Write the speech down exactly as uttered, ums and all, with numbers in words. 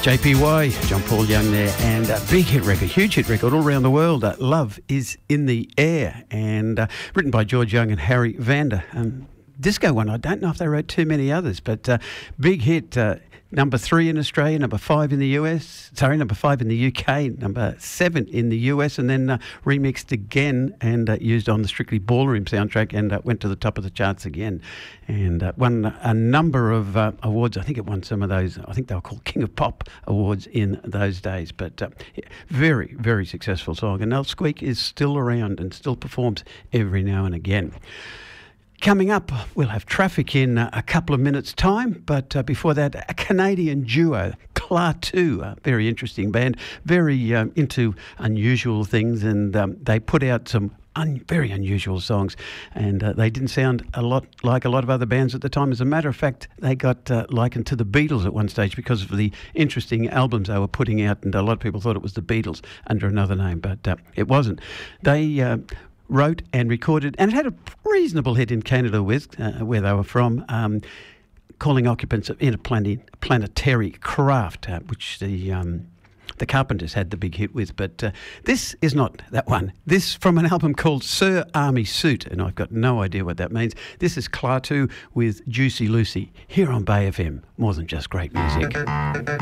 J P Y, John Paul Young there, and a big hit record, huge hit record all around the world. Uh, Love is in the Air, and uh, written by George Young and Harry Vanda. Um, disco one, I don't know if they wrote too many others, but uh, big hit. Uh, Number three in Australia, number five in the U S, sorry, number five in the U K, number seven in the U S, and then uh, remixed again and uh, used on the Strictly Ballroom soundtrack and uh, went to the top of the charts again. And uh, won a number of uh, awards. I think it won some of those, I think they were called King of Pop awards in those days. But uh, yeah, very, very successful song. And Nell Squeak is still around and still performs every now and again. Coming up, we'll have traffic in uh, a couple of minutes' time, but uh, before that, a Canadian duo, Klaatu, a very interesting band, very uh, into unusual things, and um, they put out some un- very unusual songs, and uh, they didn't sound a lot like a lot of other bands at the time. As a matter of fact, they got uh, likened to the Beatles at one stage because of the interesting albums they were putting out, and a lot of people thought it was the Beatles under another name, but uh, it wasn't. They... Uh, wrote and recorded, and it had a reasonable hit in Canada with, uh, where they were from, um, calling occupants of interplanetary craft, uh, which the um, the Carpenters had the big hit with. But uh, this is not that one. This from an album called Sir Army Suit, and I've got no idea what that means. This is Klaatu with Juicy Lucy here on Bay F M. More than just great music.